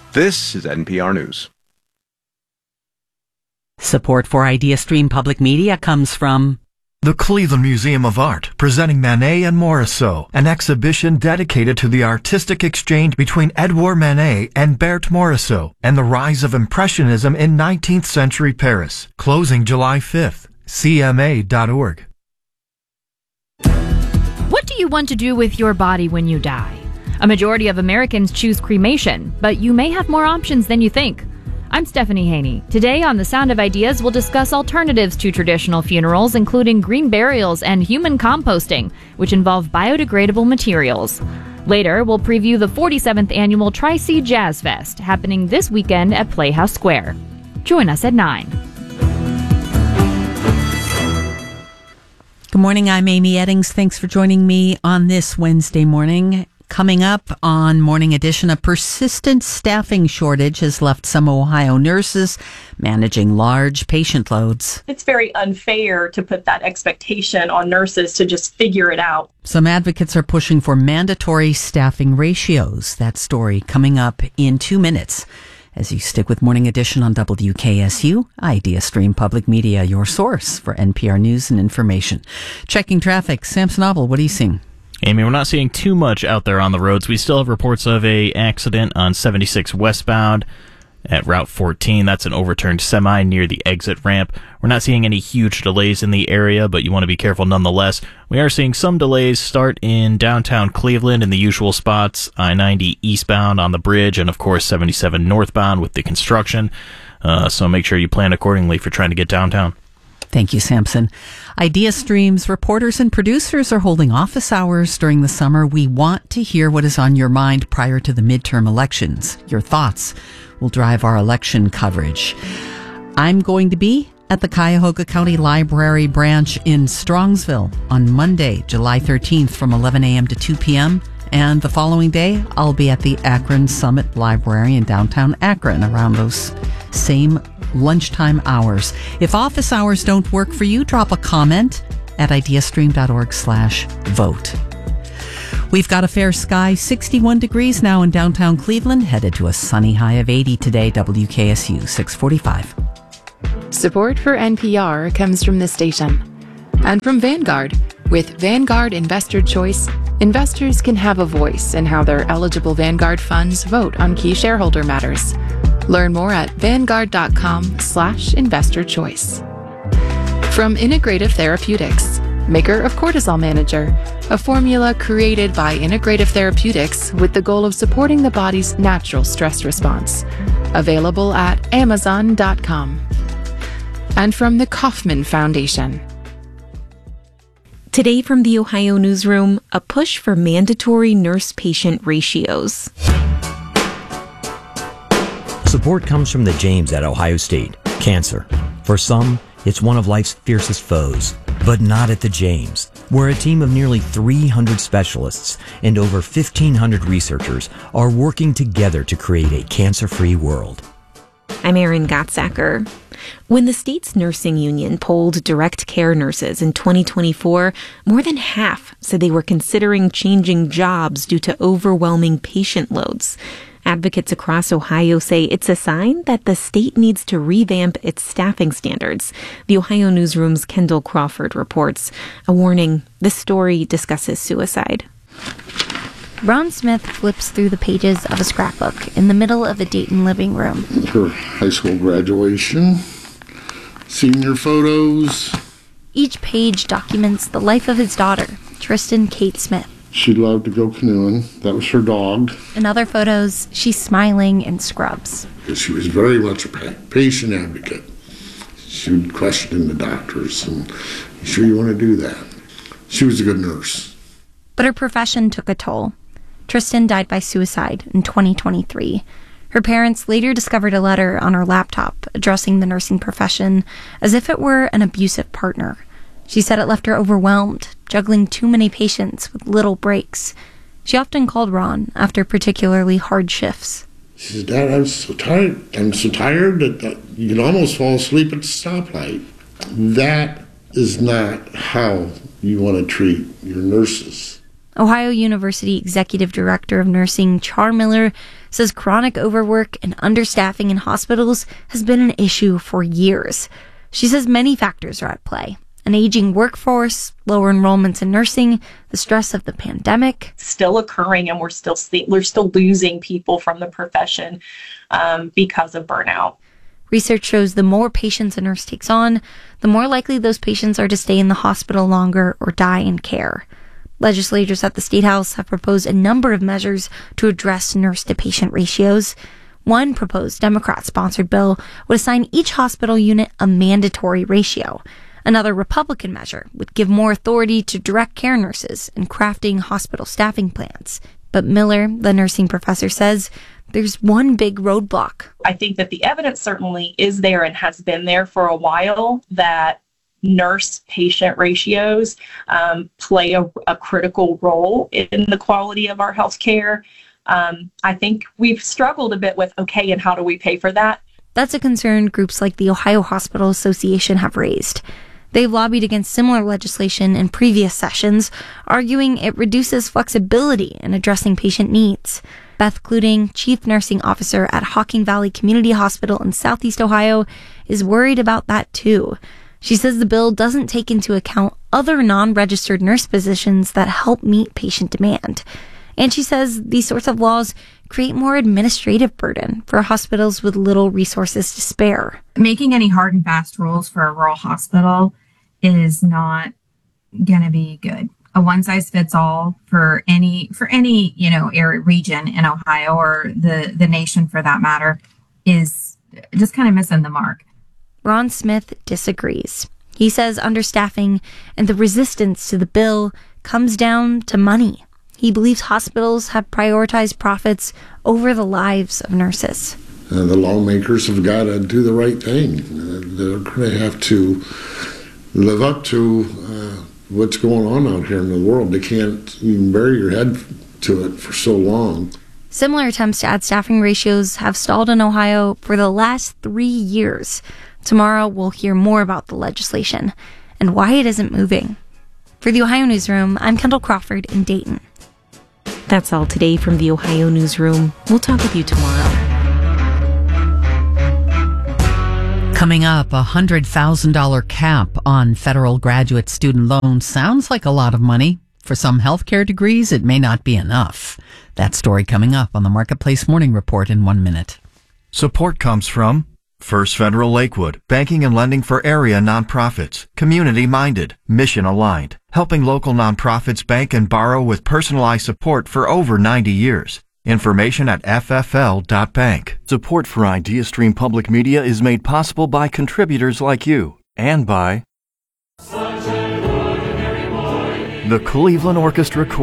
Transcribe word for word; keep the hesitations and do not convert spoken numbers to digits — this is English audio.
This is N P R News. Support for IdeaStream Public Media comes from the Cleveland Museum of Art, presenting Manet and Morisot, an exhibition dedicated to the artistic exchange between Edouard Manet and Berthe Morisot, and the rise of Impressionism in nineteenth century Paris. Closing July fifth. C M A dot org. What do you want to do with your body when you die? A majority of Americans choose cremation, but you may have more options than you think. I'm Stephanie Haney. Today on The Sound of Ideas, we'll discuss alternatives to traditional funerals, including green burials and human composting, which involve biodegradable materials. Later, we'll preview the forty-seventh annual Tri-C Jazz Fest, happening this weekend at Playhouse Square. Join us at nine. Good morning, I'm Amy Eddings. Thanks for joining me on this Wednesday morning. Coming up on Morning Edition, a persistent staffing shortage has left some Ohio nurses managing large patient loads. It's very unfair to put that expectation on nurses to just figure it out. Some advocates are pushing for mandatory staffing ratios. That story coming up in two minutes. As you stick with Morning Edition on W K S U, IdeaStream Public Media, your source for N P R news and information. Checking traffic, Samson Obel, what are you seeing? Amy, we're not seeing too much out there on the roads. We still have reports of a accident on seventy-six westbound at Route fourteen. That's an overturned semi near the exit ramp. We're not seeing any huge delays in the area, but you want to be careful nonetheless. We are seeing some delays start in downtown Cleveland in the usual spots, I ninety eastbound on the bridge, and of course seventy-seven northbound with the construction. Uh, so make sure you plan accordingly for trying to get downtown. Thank you, Samson. IdeaStream's reporters and producers are holding office hours during the summer. We want to hear what is on your mind prior to the midterm elections. Your thoughts will drive our election coverage. I'm going to be at the Cuyahoga County Library branch in Strongsville on Monday, July thirteenth from eleven a.m. to two p.m. And the following day, I'll be at the Akron Summit Library in downtown Akron around those same lunchtime hours. If office hours don't work for you, drop a comment at ideastream.org slash vote. We've got a fair sky, sixty-one degrees now in downtown Cleveland, headed to a sunny high of eighty today. W K S U six forty-five. Support for N P R comes from this station and from Vanguard. With Vanguard Investor Choice, investors can have a voice in how their eligible Vanguard funds vote on key shareholder matters. Learn more at vanguard.com slash investor choice. From Integrative Therapeutics, maker of Cortisol Manager, a formula created by Integrative Therapeutics with the goal of supporting the body's natural stress response. Available at amazon dot com. And from the Kauffman Foundation. Today from the Ohio Newsroom, a push for mandatory nurse-patient ratios. Support comes from the James at Ohio State. Cancer. For some, it's one of life's fiercest foes. But not at the James, where a team of nearly three hundred specialists and over fifteen hundred researchers are working together to create a cancer-free world. I'm Erin Gottsacker. When the state's nursing union polled direct care nurses in twenty twenty-four, more than half said they were considering changing jobs due to overwhelming patient loads. Advocates across Ohio say it's a sign that the state needs to revamp its staffing standards. The Ohio Newsroom's Kendall Crawford reports. A warning, this story discusses suicide. Ron Smith flips through the pages of a scrapbook in the middle of a Dayton living room. Her high school graduation, senior photos. Each page documents the life of his daughter, Tristan Kate Smith. She loved to go canoeing. That was her dog. In other photos, she's smiling in scrubs. She was very much a patient advocate. She would question the doctors, and you sure you want to do that? She was a good nurse. But her profession took a toll. Tristan died by suicide in twenty twenty-three. Her parents later discovered a letter on her laptop addressing the nursing profession as if it were an abusive partner. She said it left her overwhelmed, juggling too many patients with little breaks. She often called Ron after particularly hard shifts. She said, Dad, I'm so tired. I'm so tired that you can almost fall asleep at the stoplight. That is not how you want to treat your nurses. Ohio University Executive Director of Nursing Char Miller says chronic overwork and understaffing in hospitals has been an issue for years. She says many factors are at play. An aging workforce, lower enrollments in nursing, the stress of the pandemic. Still occurring, and we're still we're still losing people from the profession um, because of burnout. Research shows the more patients a nurse takes on, the more likely those patients are to stay in the hospital longer or die in care. Legislators at the State House have proposed a number of measures to address nurse-to-patient ratios. One proposed Democrat-sponsored bill would assign each hospital unit a mandatory ratio. Another Republican measure would give more authority to direct care nurses in crafting hospital staffing plans. But Miller, the nursing professor, says there's one big roadblock. I think that the evidence certainly is there and has been there for a while that nurse-patient ratios um, play a, a critical role in the quality of our health care. Um, I think we've struggled a bit with, okay, and how do we pay for that? That's a concern groups like the Ohio Hospital Association have raised. They've lobbied against similar legislation in previous sessions, arguing it reduces flexibility in addressing patient needs. Beth Cluting, Chief Nursing Officer at Hocking Valley Community Hospital in Southeast Ohio, is worried about that too. She says the bill doesn't take into account other non-registered nurse positions that help meet patient demand. And she says these sorts of laws create more administrative burden for hospitals with little resources to spare. Making any hard and fast rules for a rural hospital is not going to be good. A one size fits all for any for any, you know, area region in Ohio or the, the nation for that matter is just kind of missing the mark. Ron Smith disagrees. He says understaffing and the resistance to the bill comes down to money. He believes hospitals have prioritized profits over the lives of nurses. Uh, the lawmakers have got to do the right thing. Uh, they're going to have to live up to uh, what's going on out here in the world. They can't even bury your head to it for so long. Similar attempts to add staffing ratios have stalled in Ohio for the last three years. Tomorrow, we'll hear more about the legislation and why it isn't moving. For the Ohio Newsroom, I'm Kendall Crawford in Dayton. That's all today from the Ohio Newsroom. We'll talk with you tomorrow. Coming up, a one hundred thousand dollars cap on federal graduate student loans sounds like a lot of money. For some healthcare degrees, it may not be enough. That story coming up on the Marketplace Morning Report in one minute. Support comes from First Federal Lakewood, banking and lending for area nonprofits, community-minded, mission-aligned, helping local nonprofits bank and borrow with personalized support for over ninety years. Information at f f l dot bank. Support for IdeaStream Public Media is made possible by contributors like you and by the Cleveland Orchestra Choir.